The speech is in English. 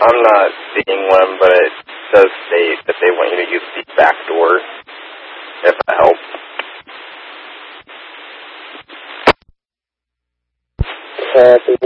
I'm not seeing one, but it does state that they want you to use the back door, if that helps. Copy.